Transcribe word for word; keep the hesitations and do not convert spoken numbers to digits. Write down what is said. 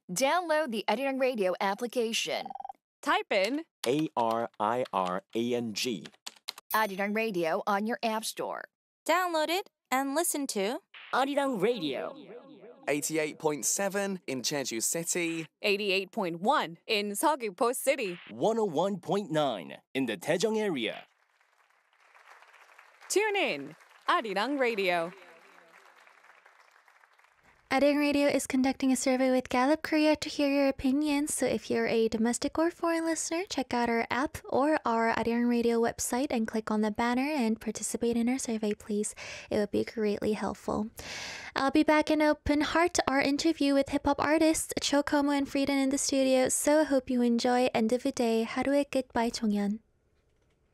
Download the Arirang Radio application. Type in A R I R A N G. Arirang Radio on your app store. Download it and listen to Arirang Radio. eighty-eight point seven in Jeju City. eighty-eight point one in Seogwipo City. one oh one point nine in the Daejeong area. Tune in, Arirang Radio. Arirang Radio is conducting a survey with Gallup Korea to hear your opinions. So if you're a domestic or foreign listener, check out our app or our Arirang Radio website and click on the banner and participate in our survey, please. It would be greatly helpful. I'll be back in Open Heart, our interview with hip-hop artists Cho Como and Frieden in the studio. So I hope you enjoy End of the Day, 하루의 끝 by 종현.